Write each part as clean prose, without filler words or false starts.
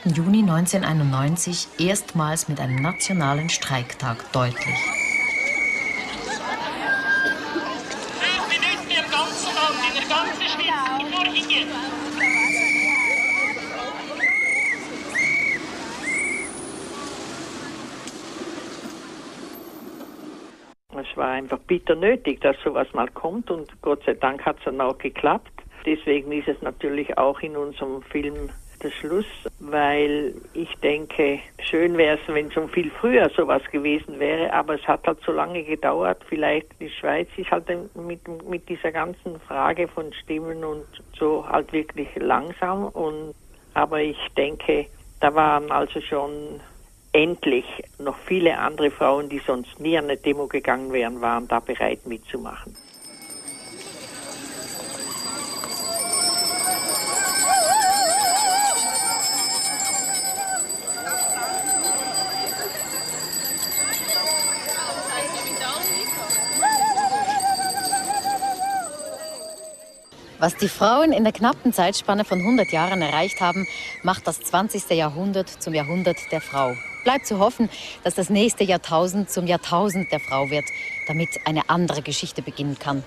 Juni 1991 erstmals mit einem nationalen Streiktag deutlich. 5 Minuten im ganzen Land, in der ganzen Schweiz, nur hier. Es war einfach bitter nötig, dass sowas mal kommt, und Gott sei Dank hat es dann auch geklappt. Deswegen ist es natürlich auch in unserem Film der Schluss, weil ich denke, schön wäre es, wenn schon viel früher sowas gewesen wäre, aber es hat halt so lange gedauert. Vielleicht die Schweiz ist halt mit dieser ganzen Frage von Stimmen und so halt wirklich langsam, aber ich denke, da waren also schon endlich noch viele andere Frauen, die sonst nie an eine Demo gegangen wären, waren da bereit mitzumachen. Was die Frauen in der knappen Zeitspanne von 100 Jahren erreicht haben, macht das 20. Jahrhundert zum Jahrhundert der Frau. Bleibt zu hoffen, dass das nächste Jahrtausend zum Jahrtausend der Frau wird, damit eine andere Geschichte beginnen kann.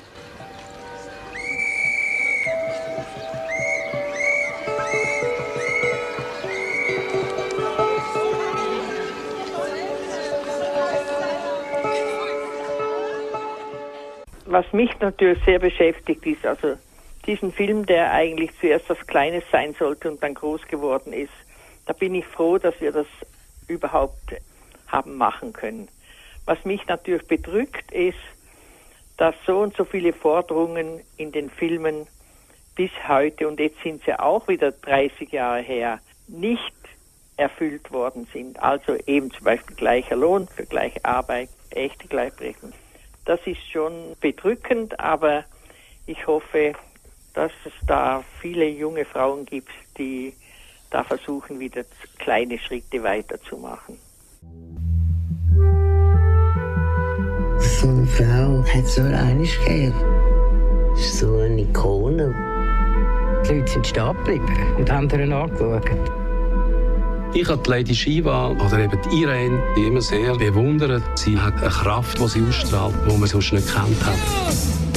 Was mich natürlich sehr beschäftigt ist, also diesen Film, der eigentlich zuerst was Kleines sein sollte und dann groß geworden ist, da bin ich froh, dass wir das überhaupt haben machen können. Was mich natürlich bedrückt ist, dass so und so viele Forderungen in den Filmen bis heute, und jetzt sind sie auch wieder 30 Jahre her, nicht erfüllt worden sind. Also eben zum Beispiel gleicher Lohn für gleiche Arbeit, echte Gleichberechtigung. Das ist schon bedrückend, aber ich hoffe, dass es da viele junge Frauen gibt, die da versuchen, wieder kleine Schritte weiterzumachen. So eine Frau hat es nur einmal gegeben. Das ist so eine Ikone. Die Leute sind stehen geblieben und haben ihr angeschaut. Ich habe die Lady Shiva oder eben die Irene immer sehr bewundert. Sie hat eine Kraft, die sie ausstrahlt, die man sonst nicht gekannt hat.